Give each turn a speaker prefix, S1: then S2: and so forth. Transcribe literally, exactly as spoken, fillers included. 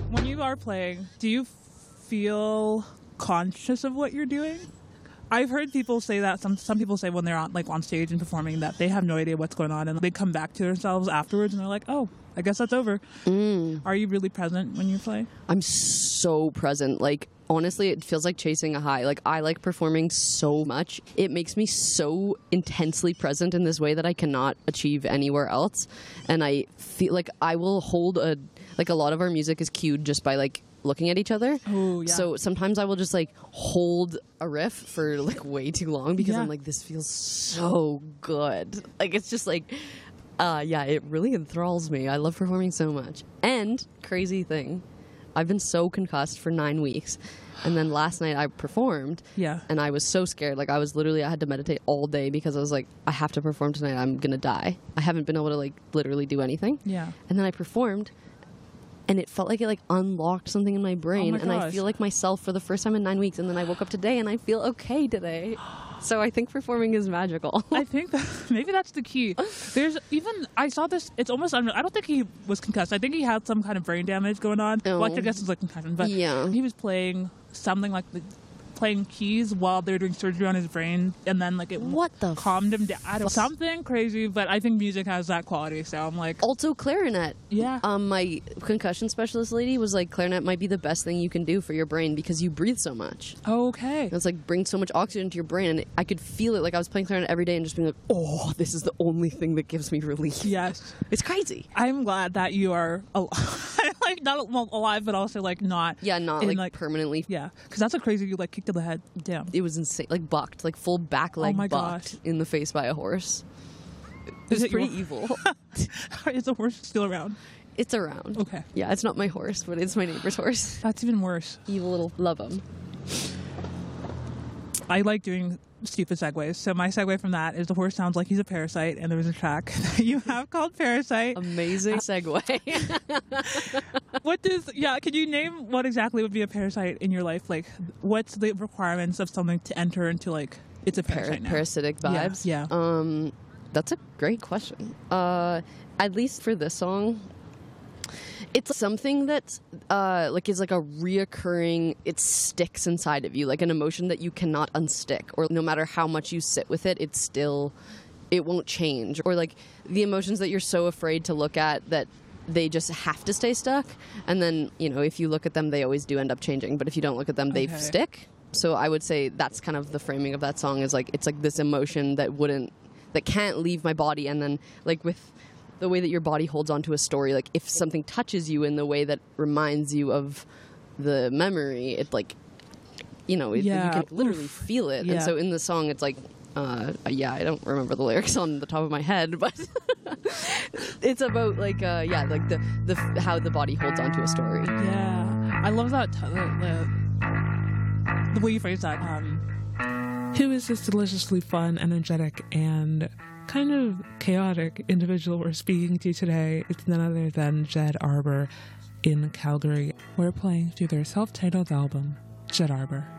S1: When you are playing, do you feel conscious of what you're doing? I've heard people say that. Some some people say when they're on like on stage and performing that they have no idea what's going on, and they come back to themselves afterwards and they're like, "Oh, I guess that's over."
S2: Mm.
S1: Are you really present when you play?
S2: I'm so present. Like, honestly, it feels like chasing a high. Like, I like performing so much. It makes me so intensely present in this way that I cannot achieve anywhere else. And I feel like I will hold a like a lot of our music is cued just by like looking at each other.
S1: Oh, yeah.
S2: So sometimes I will just like hold a riff for like way too long because
S1: Yeah.
S2: I'm like, this feels so good. Like, it's just like, uh, yeah, it really enthralls me. I love performing so much. And crazy thing, I've been so concussed for nine weeks. And then last night I performed.
S1: Yeah.
S2: And I was so scared. Like, I was literally, I had to meditate all day because I was like, I have to perform tonight. I'm going to die. I haven't been able to like literally do anything.
S1: Yeah.
S2: And then I performed. And it felt like it like unlocked something in my brain.
S1: Oh my
S2: and I
S1: gosh.
S2: feel like myself for the first time in nine weeks. And then I woke up today and I feel okay today. So I think performing is magical.
S1: I think that maybe that's the key. There's even, I saw this, it's almost unreal. I don't think he was concussed. I think he had some kind of brain damage going on.
S2: Oh.
S1: Well, I guess it's like concussion, but
S2: Yeah.
S1: he was playing something like the, playing keys while they were doing surgery on his brain, and then like it
S2: What the
S1: calmed him down. I don't something crazy, but I think music has that quality. So I'm like,
S2: Also clarinet.
S1: yeah,
S2: Um, my concussion specialist lady was like, clarinet might be the best thing you can do for your brain because you breathe so much.
S1: okay.
S2: And it's like bring so much oxygen to your brain, and I could feel it. Like, I was playing clarinet every day and just being like, oh, this is the only thing that gives me relief.
S1: Yes,
S2: It's crazy.
S1: I'm glad that you are alive. Like not well, alive, but also like not.
S2: Yeah, not
S1: in,
S2: like,
S1: like
S2: permanently.
S1: yeah, because that's a crazy you like kick to the head. Damn.
S2: It was insane. Like bucked, like full back leg
S1: Oh my
S2: bucked
S1: gosh.
S2: in the face by a horse. It
S1: Is
S2: was
S1: it
S2: pretty
S1: your-
S2: evil.
S1: Is the horse still around?
S2: It's around.
S1: Okay.
S2: Yeah, it's not my horse, but it's my neighbor's horse.
S1: That's even worse.
S2: Evil little love him.
S1: I like doing stupid segues. So my segue from that is the horse sounds like he's a parasite, and there was a track that you have called Parasite.
S2: Amazing segue.
S1: What does, yeah, can you name what exactly would be a parasite in your life? Like, what's the requirements of something to enter into, like, it's a
S2: Par-
S1: parasite now?
S2: parasitic
S1: Yeah,
S2: vibes.
S1: yeah.
S2: Um, that's a great question. Uh, at least for this song, it's something that uh, like is like a reoccurring. It sticks inside of you, like an emotion that you cannot unstick, or no matter how much you sit with it, it's still, it won't change. Or like the emotions that you're so afraid to look at that they just have to stay stuck. And then, you know, if you look at them, they always do end up changing. But if you don't look at them, they
S1: Okay.
S2: stick. So I would say that's kind of the framing of that song, is like, it's like this emotion that wouldn't, that can't leave my body. And then like with the way that your body holds onto a story, like if something touches you in the way that reminds you of the memory, it like, you know, it,
S1: Yeah.
S2: you can literally
S1: Oof.
S2: feel it.
S1: Yeah.
S2: And so in the song, it's like, uh, yeah, I don't remember the lyrics on the top of my head, but it's about like, uh, yeah, like the, the how the body holds onto a story.
S1: Yeah. I love that, t- the, the, the way you phrase that. Um,
S3: Who is this deliciously fun, energetic, and kind of chaotic individual we're speaking to today? It's none other than Jed Arbor in Calgary. We're playing through their self-titled album, Jed Arbor.